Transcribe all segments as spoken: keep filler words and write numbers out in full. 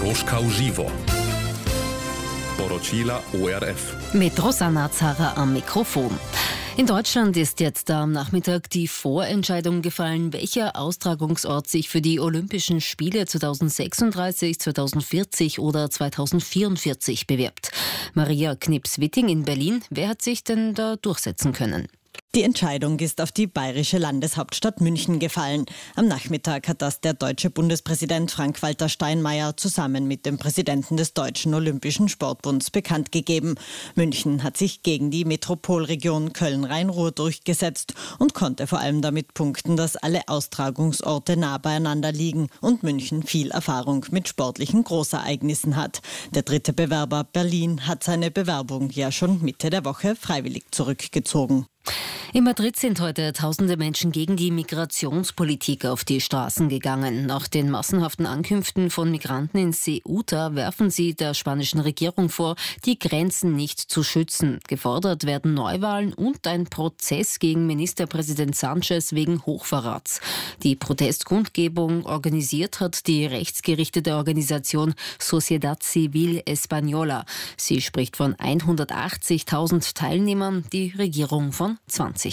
Koroška v živo. Poročila O R F. Mit Rosanna Zara am Mikrofon. In Deutschland ist jetzt am Nachmittag die Vorentscheidung gefallen, welcher Austragungsort sich für die Olympischen Spiele zweitausendsechsunddreißig, zweitausendvierzig oder zweitausendvierundvierzig bewirbt. Maria Knips-Witting in Berlin, wer hat sich denn da durchsetzen können? Die Entscheidung ist auf die bayerische Landeshauptstadt München gefallen. Am Nachmittag hat das der deutsche Bundespräsident Frank-Walter Steinmeier zusammen mit dem Präsidenten des Deutschen Olympischen Sportbunds bekannt gegeben. München hat sich gegen die Metropolregion Köln-Rhein-Ruhr durchgesetzt und konnte vor allem damit punkten, dass alle Austragungsorte nah beieinander liegen und München viel Erfahrung mit sportlichen Großereignissen hat. Der dritte Bewerber Berlin hat seine Bewerbung ja schon Mitte der Woche freiwillig zurückgezogen. In Madrid sind heute tausende Menschen gegen die Migrationspolitik auf die Straßen gegangen. Nach den massenhaften Ankünften von Migranten in Ceuta werfen sie der spanischen Regierung vor, die Grenzen nicht zu schützen. Gefordert werden Neuwahlen und ein Prozess gegen Ministerpräsident Sánchez wegen Hochverrats. Die Protestkundgebung organisiert hat die rechtsgerichtete Organisation Sociedad Civil Española. Sie spricht von hundertachtzigtausend Teilnehmern, die Regierung von zwanzigtausend.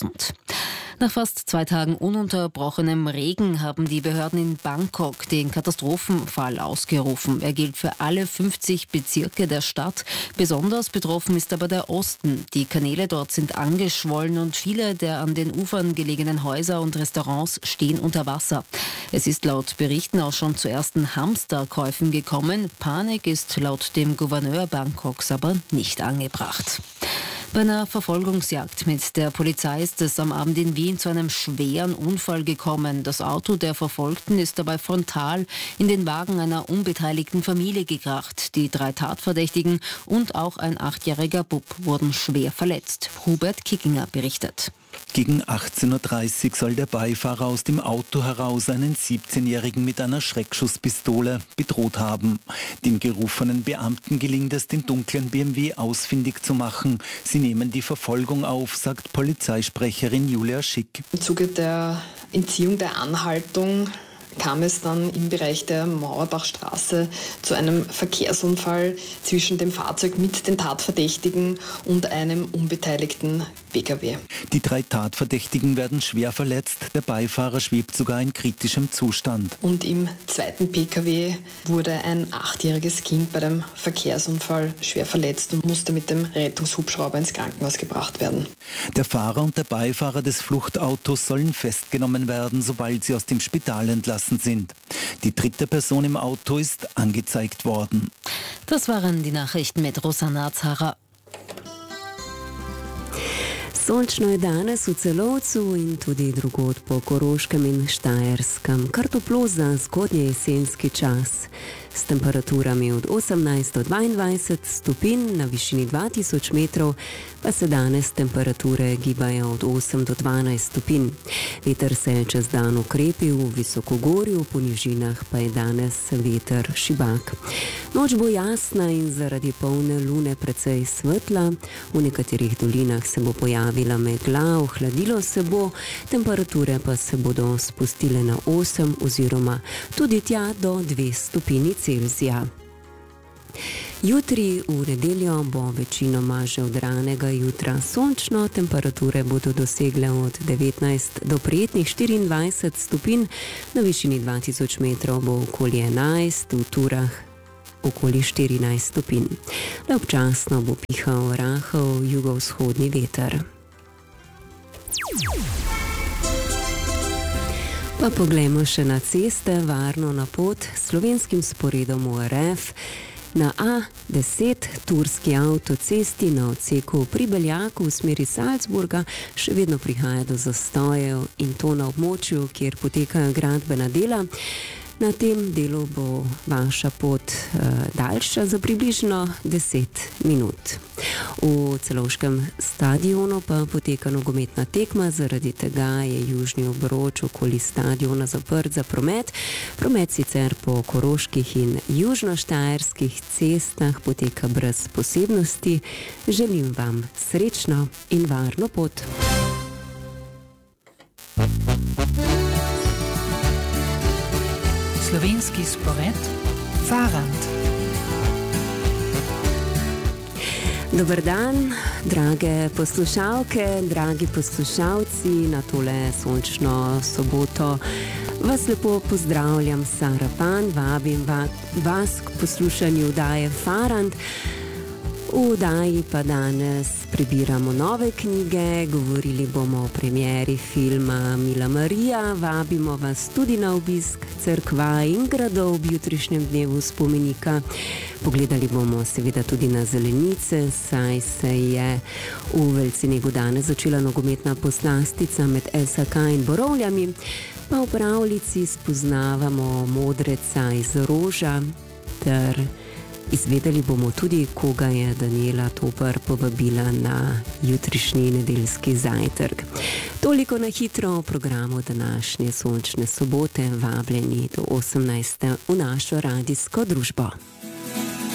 Nach fast zwei Tagen ununterbrochenem Regen haben die Behörden in Bangkok den Katastrophenfall ausgerufen. Er gilt für alle fünfzig Bezirke der Stadt. Besonders betroffen ist aber der Osten. Die Kanäle dort sind angeschwollen und viele der an den Ufern gelegenen Häuser und Restaurants stehen unter Wasser. Es ist laut Berichten auch schon zu ersten Hamsterkäufen gekommen. Panik ist laut dem Gouverneur Bangkoks aber nicht angebracht. Bei einer Verfolgungsjagd mit der Polizei ist es am Abend in Wien zu einem schweren Unfall gekommen. Das Auto der Verfolgten ist dabei frontal in den Wagen einer unbeteiligten Familie gekracht. Die drei Tatverdächtigen und auch ein achtjähriger Bub wurden schwer verletzt. Hubert Kickinger berichtet. Gegen achtzehn Uhr dreißig soll der Beifahrer aus dem Auto heraus einen siebzehnjährigen mit einer Schreckschusspistole bedroht haben. Den gerufenen Beamten gelingt es, den dunklen B M W ausfindig zu machen. Sie nehmen die Verfolgung auf, sagt Polizeisprecherin Julia Schick. Im Zuge der Entziehung der Anhaltung kam es dann im Bereich der Mauerbachstraße zu einem Verkehrsunfall zwischen dem Fahrzeug mit den Tatverdächtigen und einem unbeteiligten P K W. Die drei Tatverdächtigen werden schwer verletzt. Der Beifahrer schwebt sogar in kritischem Zustand. Und im zweiten P K W wurde ein achtjähriges Kind bei dem Verkehrsunfall schwer verletzt und musste mit dem Rettungshubschrauber ins Krankenhaus gebracht werden. Der Fahrer und der Beifahrer des Fluchtautos sollen festgenommen werden, sobald sie aus dem Spital entlassen sind. Die dritte Person im Auto ist angezeigt worden. Das waren die Nachrichten mit Rosanna Zara. Sončno je danes v Celovcu in tudi drugod po Koroškem in Štajerskem. Kar toplo za zgodnji jesenski čas. S temperaturami od osemnajst do dvaindvajset stopinj na višini dva tisoč metrov pa se danes temperature gibajo od osem do dvanajst stopinj. Veter se je čez dan ukrepil v visokogorju, po nižinah pa je danes veter šibak. Noč bo jasna in zaradi polne lune precej svetla. V nekaterih dolinah se bo pojavila megla, ohladilo se bo, temperature pa se bodo spustile na osem oziroma tudi tja do dve stopinji Celzija. Jutri v nedeljo bo večinoma že od ranega jutra sončno, temperature bodo dosegle od devetnajst do prijetnih štiriindvajset stopinj, na višini dva tisoč metrov bo okoli enajst, v Turah okoli štirinajst stopinj. Le občasno bo pihal rahel jugovzhodni veter. Pa poglejmo še na ceste, varno na pot s slovenskim sporedom O R F. Na A deset turski avtocesti na odseku pri Beljaku v smeri Salzburga še vedno prihaja do zastojev in to na območju, kjer potekajo gradbena dela. Na tem delu bo vaša pot uh, daljša za približno deset minut. V Celovškem stadionu pa poteka nogometna tekma, zaradi tega je južni obroč okoli stadiona zaprt za promet. Promet sicer po koroških in južnoštajerskih cestah poteka brez posebnosti. Želim vam srečno in varno pot. Slovenski spored Fahrrad. Dober dan, drage poslušalke, dragi poslušalci, na tole sončno soboto vas lepo pozdravljam, Sara Pan, vabim vas k poslušanju vdaje Farand. V vdaji pa danes prebiramo nove knjige, govorili bomo o premieri filma Mila Marija, vabimo vas tudi na obisk cerkva in gradov ob jutrišnjem dnevu spomenika. Pogledali bomo seveda tudi na zelenice, saj se je v Velcinegu danes začela nogometna poslastica med S K in Borovljami, pa v pravljici spoznavamo modreca iz Roža, ter izvedeli bomo tudi, koga je Daniela Topar povabila na jutrišnji nedeljski zajtrk. Toliko na hitro o programu današnje sončne sobote, vabljeni do osemnajste v našo radijsko družbo.